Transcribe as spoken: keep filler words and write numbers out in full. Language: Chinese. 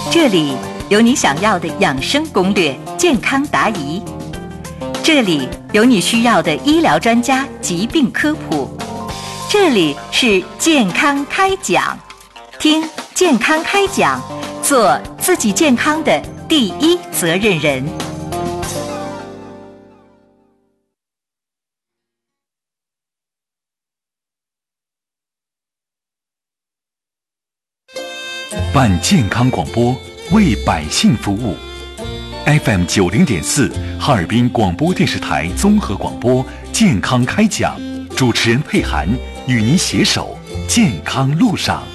这里有你想要的养生攻略、健康答疑，这里有你需要的医疗专家疾病科普，这里是健康开讲，听健康开讲，做自己健康的第一责任人。 办健康广播，为百姓服务。F M 九零点四，哈尔滨广播电视台综合广播健康开讲，主持人佩涵与您携手健康路上。